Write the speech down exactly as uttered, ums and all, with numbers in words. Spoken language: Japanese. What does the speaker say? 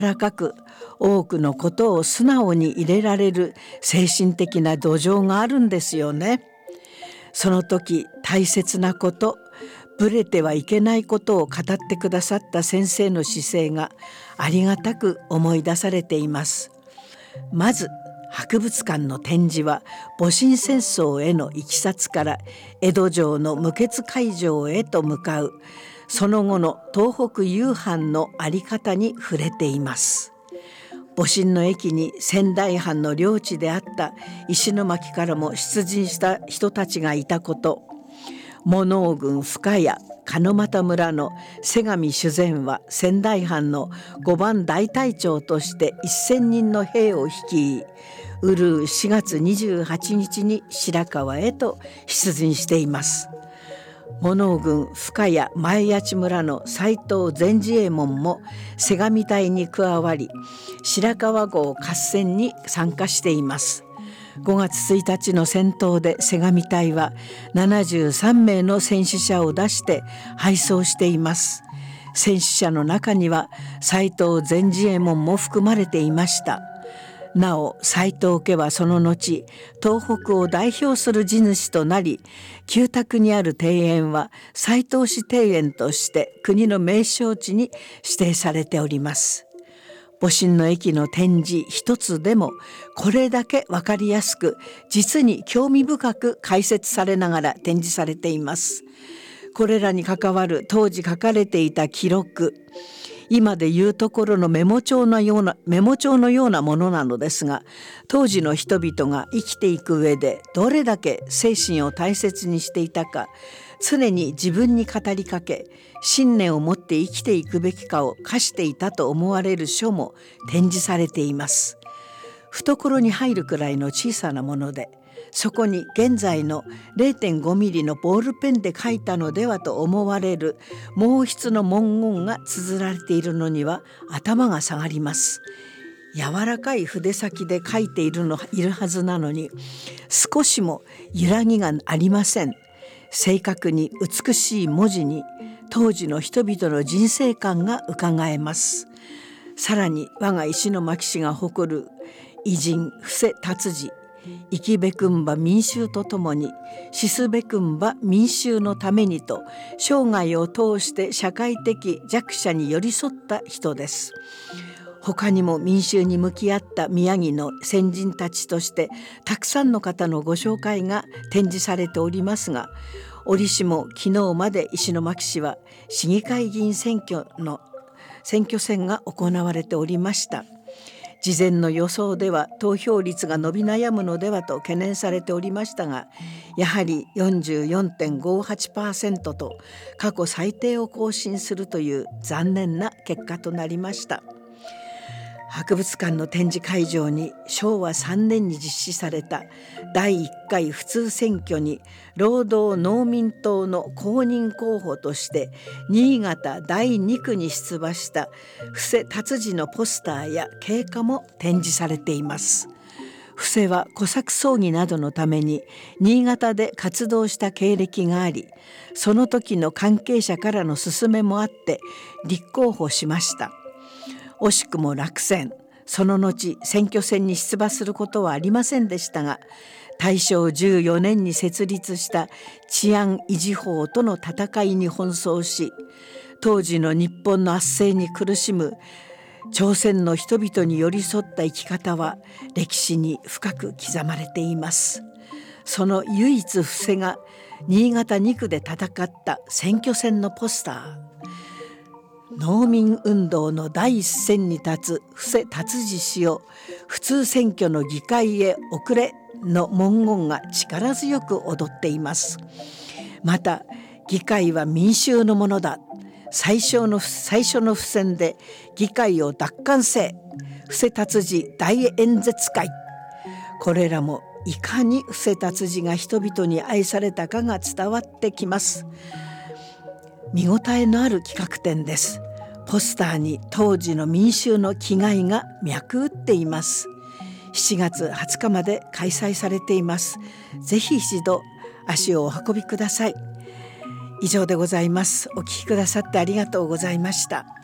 らかく多くのことを素直に入れられる精神的な土壌があるんですよね。その時大切なこと、ぶれてはいけないことを語ってくださった先生の姿勢がありがたく思い出されています。まず博物館の展示は戊辰戦争へのいきさつから江戸城の無血開城へと向かうその後の東北夕飯の在り方に触れています。戊辰の駅に仙台藩の領地であった石巻からも出陣した人たちがいたこと、物尾郡深谷鹿俣村の瀬上主膳は仙台藩のごばん大隊長としてせんにんの兵を率い、うるうしがつにじゅうはちにちに白河へと出陣しています。物尾郡深谷前八村の斎藤善治右衛門も瀬上隊に加わり、白河郷合戦に参加しています。ごがつついたちの戦闘で瀬上隊はななじゅうさんめいの戦死者を出して敗走しています。戦死者の中には斎藤善治右衛門も含まれていました。なお斎藤家はその後東北を代表する地主となり、旧宅にある庭園は斎藤市庭園として国の名勝地に指定されております。戊辰の駅の展示一つでもこれだけ分かりやすく、実に興味深く解説されながら展示されています。これらに関わる当時書かれていた記録、今でいうところのメモ帳のようなメモ帳のようなものなのですが、当時の人々が生きていく上でどれだけ精神を大切にしていたか、常に自分に語りかけ、信念を持って生きていくべきかを課していたと思われる書も展示されています。懐に入るくらいの小さなもので、そこに現在の れいてんごミリのボールペンで書いたのではと思われる毛筆の文言が綴られているのには頭が下がります。柔らかい筆先で書いているのいるはずなのに、少しも揺らぎがありません。正確に美しい文字に当時の人々の人生観がうかがえます。さらに我が石巻市が誇る偉人布施達治、生きべくんば民衆とともに死すべくんば民衆のためにと生涯を通して社会的弱者に寄り添った人です。他にも民衆に向き合った宮城の先人たちとしてたくさんの方のご紹介が展示されておりますが、折しも昨日まで石巻市は市議会議員選挙の選挙戦が行われておりました。事前の予想では投票率が伸び悩むのではと懸念されておりましたが、やはり よんじゅうよんてんごはちパーセント と過去最低を更新するという残念な結果となりました。博物館の展示会場にしょうわさんねんに実施されただいいっかい普通選挙に労働農民党の公認候補として新潟だいにくに出馬した布施達治のポスターや経過も展示されています。布施は小作葬儀などのために新潟で活動した経歴があり、その時の関係者からの勧めもあって立候補しました。惜しくも落選。その後選挙戦に出馬することはありませんでしたが、大正じゅうよねんに設立した治安維持法との戦いに奔走し、当時の日本の圧政に苦しむ朝鮮の人々に寄り添った生き方は歴史に深く刻まれています。その唯一布施が新潟にくで戦った選挙戦のポスター。農民運動の第一線に立つ布施達治氏を普通選挙の議会へ送れの文言が力強く踊っています。また議会は民衆のものだ、最初の最初の付箋で議会を奪還せ、布施達治大演説会。これらもいかに布施達治が人々に愛されたかが伝わってきます。見応えのある企画展です。ポスターに当時の民衆の気概が脈打っています。しちがつはつかまで開催されています。ぜひ一度足をお運びください。以上でございます。お聞きくださってありがとうございました。